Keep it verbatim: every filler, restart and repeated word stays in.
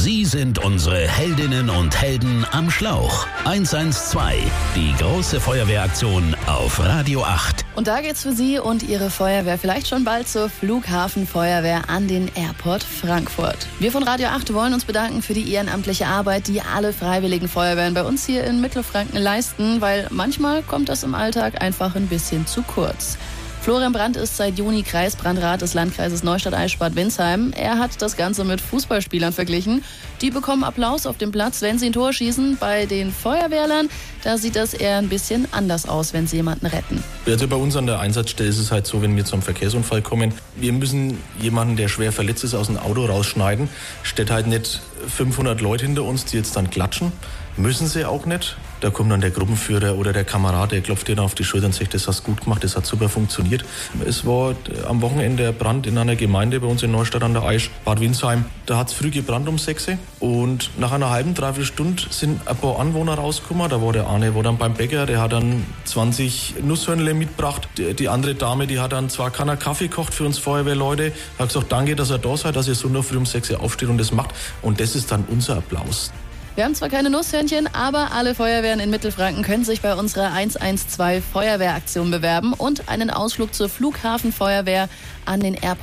Sie sind unsere Heldinnen und Helden am Schlauch. eins eins zwei, die große Feuerwehraktion auf Radio acht. Und da geht's für Sie und Ihre Feuerwehr vielleicht schon bald zur Flughafenfeuerwehr an den Airport Frankfurt. Wir von Radio acht wollen uns bedanken für die ehrenamtliche Arbeit, die alle freiwilligen Feuerwehren bei uns hier in Mittelfranken leisten, weil manchmal kommt das im Alltag einfach ein bisschen zu kurz. Florian Brandt ist seit Juni Kreisbrandrat des Landkreises Neustadt-Eichstätt-Winsheim. Er hat das Ganze mit Fußballspielern verglichen. Die bekommen Applaus auf dem Platz, wenn sie ein Tor schießen. Bei den Feuerwehrlern, da sieht das eher ein bisschen anders aus, wenn sie jemanden retten. Also bei uns an der Einsatzstelle ist es halt so, wenn wir zum Verkehrsunfall kommen, wir müssen jemanden, der schwer verletzt ist, aus dem Auto rausschneiden. Steht halt nicht fünfhundert Leute hinter uns, die jetzt dann klatschen. Müssen sie auch nicht. Da kommt dann der Gruppenführer oder der Kamerad, der klopft dir auf die Schulter und sagt, das hast du gut gemacht, das hat super funktioniert. Es war am Wochenende der Brand in einer Gemeinde bei uns in Neustadt an der Aisch, Bad Winsheim. Da hat es früh gebrannt um sechs und nach einer halben, dreiviertel Stunde sind ein paar Anwohner rausgekommen. Da war der eine, war dann beim Bäcker, der hat dann zwanzig Nusshörnle mitgebracht. Die, die andere Dame, die hat dann zwar keiner Kaffee gekocht für uns Feuerwehrleute, hat gesagt, danke, dass ihr da seid, dass ihr so nur früh um sechs aufsteht und das macht. Und das ist dann unser Applaus. Wir haben zwar keine Nusshörnchen, aber alle Feuerwehren in Mittelfranken können sich bei unserer eins eins zwei Feuerwehraktion bewerben und einen Ausflug zur Flughafenfeuerwehr an den Airport